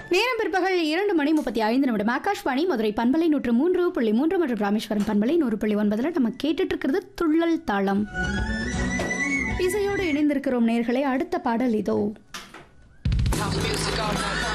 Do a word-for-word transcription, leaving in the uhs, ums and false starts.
நேரம் பிற்பகல் இரண்டு மணி முப்பத்தி ஐந்து நிமிடம். ஆகாஷ்வாணி மதுரை பண்பலை நூற்று மூன்று புள்ளி மூன்று மற்றும் ராமேஸ்வரம் பண்பலை நூறு புள்ளி ஒன்பதுல நம்ம கேட்டுட்டு இருக்கிறது துள்ளல் தாளம். இசையோடு இணைந்திருக்கிறோம் நேயர்களே. அடுத்த பாடல் இதோ.